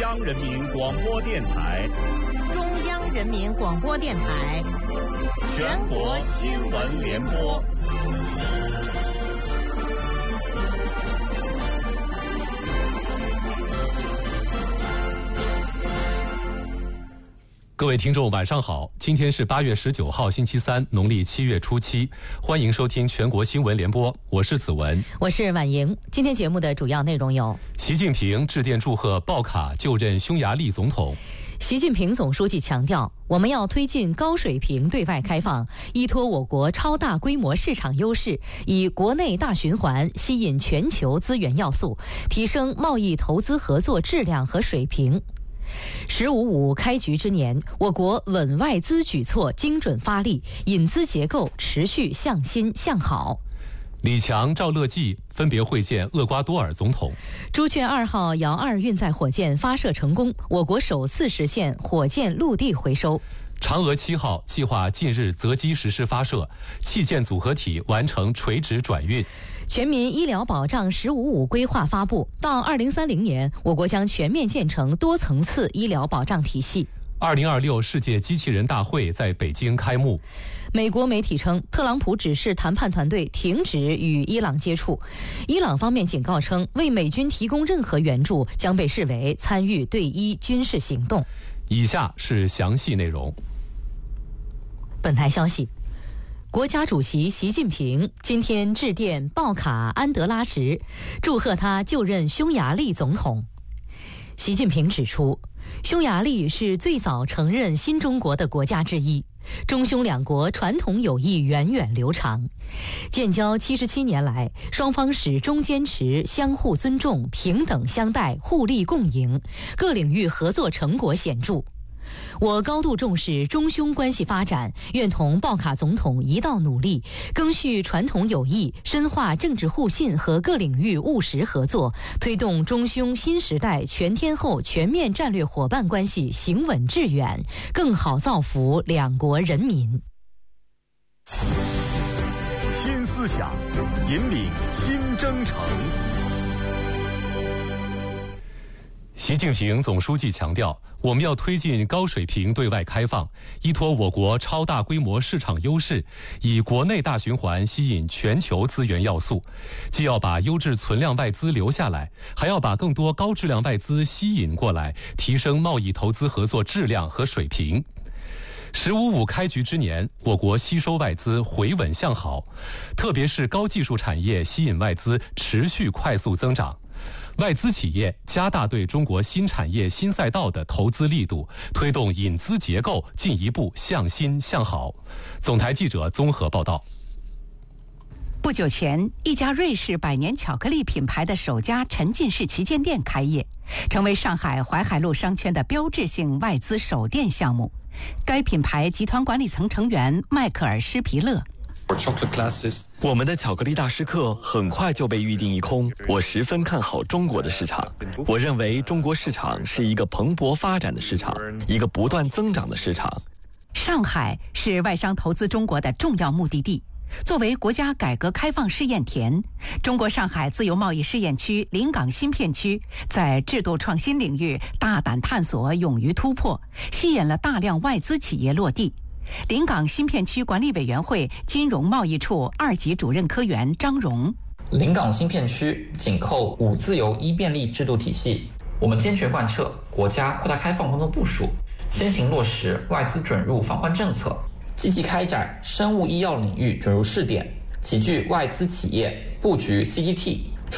央人民广播电台， 中央人民广播电台， 全国新闻联播。 各位听众晚上好，今天是8月19号星期三，农历7月初7，欢迎收听全国新闻联播，我是子文， 我是婉莹。今天节目的主要内容有： 习近平致电祝贺鲍卡就任匈牙利总统。 习近平总书记强调，我们要推进高水平对外开放，依托我国超大规模市场优势，以国内大循环吸引全球资源要素，提升贸易投资合作质量和水平。“15+5”开局之年，我国稳外资举措精准发力，引资结构持续向新向好。 李强、赵乐际分别会见厄瓜多尔总统。 朱雀2号遥2运载火箭发射成功，我国首次实现火箭陆地回收。 嫦娥7号计划近日择机实施发射，器件组合体完成垂直转运。 全民医疗保障“15+5”规划发布，到2030年，我国将全面建成多层次医疗保障体系。 2026世界机器人大会在北京开幕。 美国媒体称，特朗普指示谈判团队停止与伊朗接触。伊朗方面警告称，为美军提供任何援助将被视为参与对伊军事行动。 以下是详细内容。 本台消息，国家主席习近平今天致电鲍卡安德拉什，祝贺他就任匈牙利总统。习近平指出，匈牙利是最早承认新中国的国家之一，中匈两国传统友谊源远流长。建交77年来，双方始终坚持相互尊重、平等相待、互利共赢，各领域合作成果显著。我高度重视中匈关系发展，愿同鲍卡总统一道努力，赓续传统友谊，深化政治互信和各领域务实合作，推动中匈新时代全天候全面战略伙伴关系行稳致远，更好造福两国人民。 新思想，引领新征程。 习近平总书记强调，我们要推进高水平对外开放，依托我国超大规模市场优势，以国内大循环吸引全球资源要素，既要把优质存量外资留下来，还要把更多高质量外资吸引过来，提升贸易投资合作质量和水平。“15+5”开局之年，我国吸收外资回稳向好，特别是高技术产业吸引外资持续快速增长。外资企业加大对中国新产业新赛道的投资力度，推动引资结构进一步向新向好。总台记者综合报道。 不久前，一家瑞士百年巧克力品牌的首家沉浸式旗舰店开业，成为上海淮海路商圈的标志性外资首店项目。该品牌集团管理层成员迈克尔·施皮勒。 我们的巧克力大师课很快就被预定一空。我十分看好中国的市场，我认为中国市场是一个蓬勃发展的市场，一个不断增长的市场。 上海是外商投资中国的重要目的地。作为国家改革开放试验田，中国上海自由贸易试验区临港新片区在制度创新领域大胆探索，勇于突破，吸引了大量外资企业落地。临港新片区管理委员会金融贸易处2级主任科员张荣： 临港新片区紧扣5自由1便利制度体系，我们坚决贯彻国家扩大开放工作部署，先行落实外资准入放宽政策，积极开展生物医药领域准入试点，齐聚外资企业，布局 CGT